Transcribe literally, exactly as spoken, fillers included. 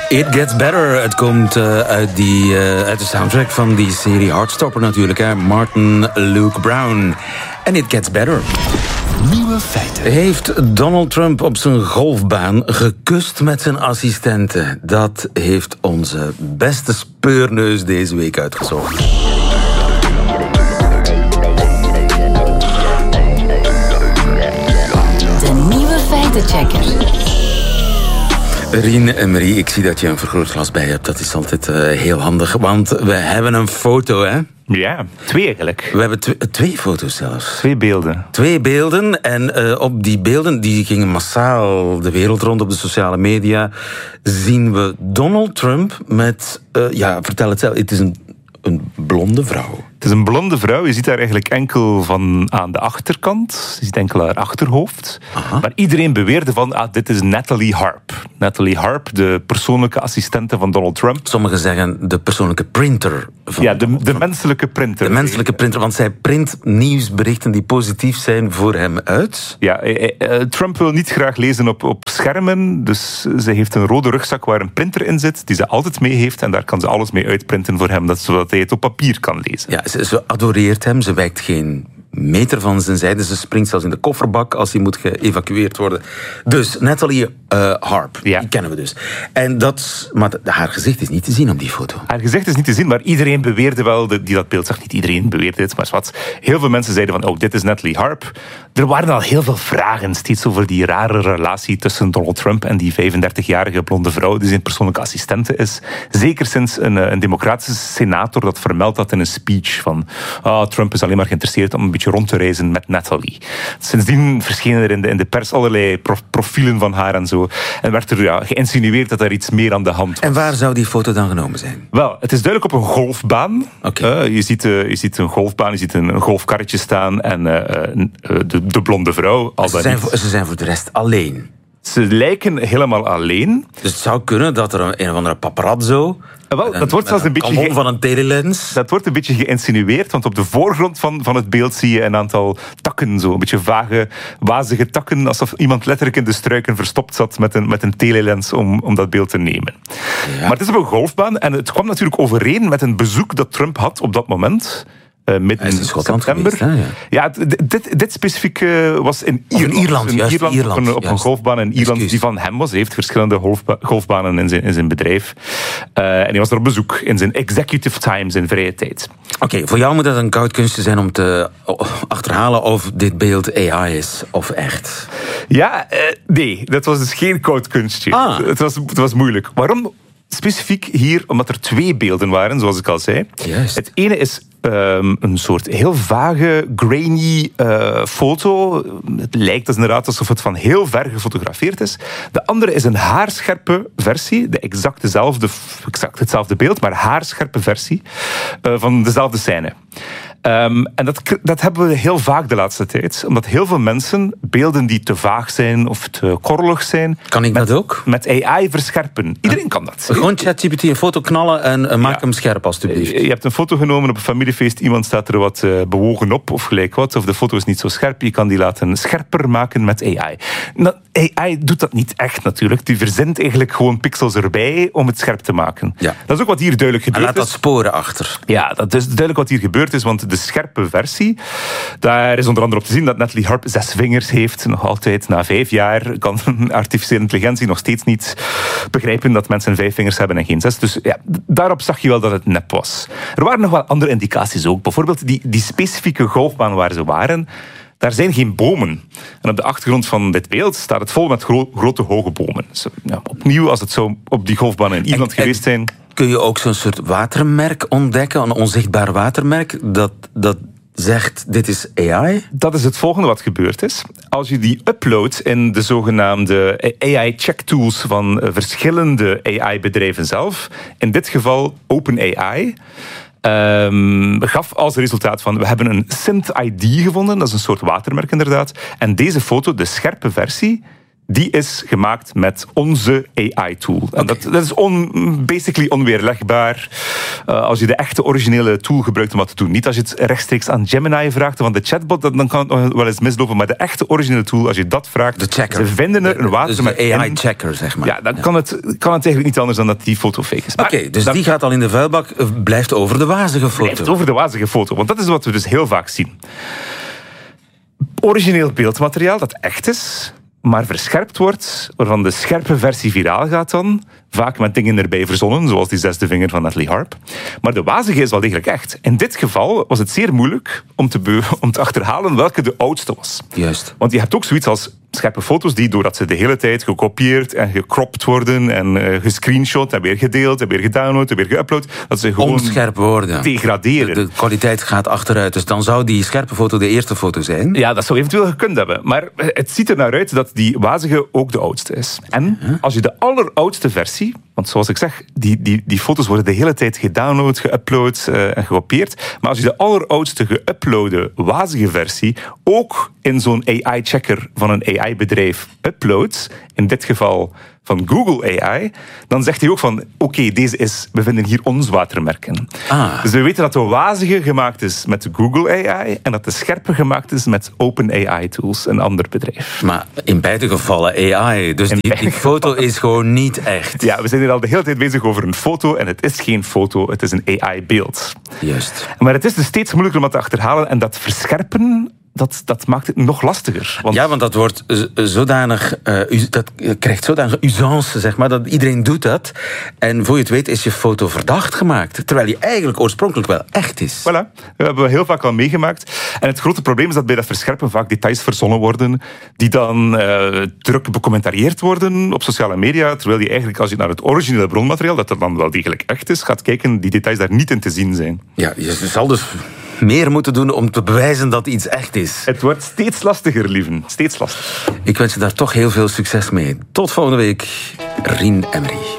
It Gets Better. Het komt uh, uit, die, uh, uit de soundtrack van die serie Heartstopper natuurlijk. Hè? Martin Luke Brown. En It Gets Better. Nieuwe feiten. Heeft Donald Trump op zijn golfbaan gekust met zijn assistenten? Dat heeft onze beste speurneus deze week uitgezocht. De nieuwe feitenchecker. Rien en Marie, ik zie dat je een vergrootglas bij hebt. Dat is altijd uh, heel handig, want we hebben een foto, hè? Ja, twee eigenlijk. We hebben tw- twee foto's zelfs. Twee beelden. Twee beelden. En uh, op die beelden, die gingen massaal de wereld rond op de sociale media, zien we Donald Trump met... Uh, ja, vertel het zelf. Het is een, een blonde vrouw. Het is een blonde vrouw. Je ziet haar eigenlijk enkel van aan de achterkant. Je ziet enkel haar achterhoofd. Aha. Maar iedereen beweerde van, ah, dit is Natalie Harp. Natalie Harp, de persoonlijke assistente van Donald Trump. Sommigen zeggen de persoonlijke printer van Ja, de, de menselijke printer. De menselijke printer, want zij print nieuwsberichten die positief zijn voor hem uit. Ja, eh, eh, Trump wil niet graag lezen op, op schermen. Dus ze heeft een rode rugzak waar een printer in zit, die ze altijd mee heeft. En daar kan ze alles mee uitprinten voor hem, zodat hij het op papier kan lezen. Ja, Ze, ze adoreert hem, ze wijkt geen meter van zijn zijde. Ze springt zelfs in de kofferbak als hij moet geëvacueerd worden. Dus Natalie uh, Harp, ja. Die kennen we dus. En dat, maar haar gezicht is niet te zien op die foto. Haar gezicht is niet te zien, maar iedereen beweerde wel, die dat beeld zag, niet iedereen beweerde dit, maar wat. Heel veel mensen zeiden van, oh, dit is Natalie Harp. Er waren al heel veel vragen steeds over die rare relatie tussen Donald Trump en die vijfendertigjarige blonde vrouw die zijn persoonlijke assistente is. Zeker sinds een, een democratische senator dat vermeld had in een speech van, oh, Trump is alleen maar geïnteresseerd om een beetje rond te reizen met Natalie. Sindsdien verschenen er in de, in de pers allerlei prof, profielen van haar en zo. En werd er ja, geïnsinueerd dat er iets meer aan de hand was. En waar zou die foto dan genomen zijn? Wel, het is duidelijk op een golfbaan. Okay. Uh, je, ziet, uh, je ziet een golfbaan, je ziet een, een golfkarretje staan en uh, uh, de, de blonde vrouw. Al ze, zijn voor, ze zijn voor de rest alleen. Ze lijken helemaal alleen. Dus het zou kunnen dat er een, een of andere paparazzo... Wel, dat wordt zelfs een beetje ge- van een telelens. Dat wordt een beetje geïnsinueerd, want op de voorgrond van, van het beeld zie je een aantal takken, zo een beetje vage, wazige takken, alsof iemand letterlijk in de struiken verstopt zat met een, met een telelens om, om dat beeld te nemen. Ja. Maar het is op een golfbaan en het kwam natuurlijk overeen met een bezoek dat Trump had op dat moment. Uh, midden in september. Geweest, hè, ja, ja d- dit, dit specifiek uh, was in Ierland. In Ierland, in juist, Ierland, Ierland, op, een, op juist. een golfbaan in Ierland Excuus. die van hem was. Hij heeft verschillende golfba- golfbanen in zijn, in zijn bedrijf. Uh, en hij was er op bezoek in zijn executive time, zijn vrije tijd. Oké, okay, voor jou moet dat een koud kunstje zijn om te achterhalen of dit beeld A I is of echt. Ja, uh, nee, dat was dus geen koud kunstje. Ah. Het, was, het was moeilijk. Waarom? Specifiek hier, omdat er twee beelden waren, zoals ik al zei. Juist. Het ene is um, een soort heel vage, grainy uh, foto. Het lijkt dus inderdaad alsof het van heel ver gefotografeerd is. De andere is een haarscherpe versie, de exact, dezelfde, exact hetzelfde beeld, maar haarscherpe versie uh, van dezelfde scène. Um, en dat, dat hebben we heel vaak de laatste tijd. Omdat heel veel mensen beelden die te vaag zijn of te korrelig zijn... Kan ik met, dat ook? Met A I verscherpen. Iedereen kan dat. Gewoon ChatGPT een foto knallen en uh, maak ja. hem scherp alstublieft. Je hebt een foto genomen op een familiefeest. Iemand staat er wat uh, bewogen op of gelijk wat. Of de foto is niet zo scherp. Je kan die laten scherper maken met A I. Nou, A I doet dat niet echt natuurlijk. Die verzint eigenlijk gewoon pixels erbij om het scherp te maken. Ja. Dat is ook wat hier duidelijk gebeurd en laat is. dat sporen achter. Ja, dat is duidelijk wat hier gebeurd is. Want de scherpe versie, daar is onder andere op te zien dat Natalie Harp zes vingers heeft. Nog altijd, na vijf jaar, kan artificiële intelligentie nog steeds niet begrijpen dat mensen vijf vingers hebben en geen zes. Dus ja, daarop zag je wel dat het nep was. Er waren nog wel andere indicaties ook. Bijvoorbeeld die, die specifieke golfbaan waar ze waren, daar zijn geen bomen. En op de achtergrond van dit beeld staat het vol met gro- grote hoge bomen. Dus, ja, opnieuw, als het zo op die golfbaan in Ierland en, geweest zijn... Kun je ook zo'n soort watermerk ontdekken, een onzichtbaar watermerk, dat... dat zegt, dit is A I? Dat is het volgende wat gebeurd is. Als je die uploadt in de zogenaamde A I-check tools van verschillende A I-bedrijven zelf, in dit geval OpenAI, Um, gaf als resultaat van, we hebben een Synth I D gevonden, dat is een soort watermerk inderdaad, en deze foto, de scherpe versie, die is gemaakt met onze A I-tool. Okay. Dat, dat is on, basically onweerlegbaar uh, als je de echte originele tool gebruikt om wat te doen. Niet als je het rechtstreeks aan Gemini vraagt van de chatbot, dan kan het nog wel eens mislopen. Maar de echte originele tool, als je dat vraagt, de checker. Ze vinden er een water dus met de A I-checker, zeg maar. Ja, dan ja. Kan, het, kan het eigenlijk niet anders dan dat die foto fake is. Oké, okay, dus dan, die gaat al in de vuilbak, blijft over de wazige foto. Blijft over de wazige foto, want dat is wat we dus heel vaak zien. Origineel beeldmateriaal dat echt is, maar verscherpt wordt, waarvan de scherpe versie viraal gaat dan, vaak met dingen erbij verzonnen, zoals die zesde vinger van Natalie Harp. Maar de wazige is wel degelijk echt. In dit geval was het zeer moeilijk om te, be- om te achterhalen welke de oudste was. Juist. Want je hebt ook zoiets als scherpe foto's die, doordat ze de hele tijd gekopieerd en gecropt worden en uh, gescreenshot en weer gedeeld en weer gedownload en weer geüpload, dat ze gewoon onscherp worden. Degraderen. De, de kwaliteit gaat achteruit. Dus dan zou die scherpe foto de eerste foto zijn. Ja, dat zou eventueel gekund hebben. Maar het ziet er naar uit dat die wazige ook de oudste is. En als je de alleroudste versie, want zoals ik zeg, die, die, die foto's worden de hele tijd gedownload, geüpload uh, en gekopieerd. Maar als je de alleroudste geüploade wazige versie ook in zo'n A I-checker van een A I-bedrijf uploadt, in dit geval van Google A I, dan zegt hij ook van, oké, okay, deze is, we vinden hier ons watermerken. Ah. Dus we weten dat de wazige gemaakt is met Google A I en dat de scherpe gemaakt is met Open A I-tools, een ander bedrijf. Maar in beide gevallen A I, dus die, die foto is gewoon niet echt. Ja, we zijn hier al de hele tijd bezig over een foto en het is geen foto, het is een A I-beeld. Juist. Maar het is dus steeds moeilijker om dat te achterhalen en dat verscherpen, Dat, dat maakt het nog lastiger. Want ja, want dat wordt zodanig, uh, dat krijgt zodanig usance, zeg maar, dat iedereen doet dat. En voor je het weet is je foto verdacht gemaakt. Terwijl die eigenlijk oorspronkelijk wel echt is. Voilà, dat hebben we heel vaak al meegemaakt. En het grote probleem is dat bij dat verscherpen vaak details verzonnen worden, die dan uh, druk becommentarieerd worden op sociale media, terwijl die eigenlijk, als je naar het originele bronmateriaal, dat dat dan wel degelijk echt is, gaat kijken, die details daar niet in te zien zijn. Ja, je zal dus meer moeten doen om te bewijzen dat iets echt is. Het wordt steeds lastiger, lieven. Steeds lastiger. Ik wens je daar toch heel veel succes mee. Tot volgende week. Rien Emery.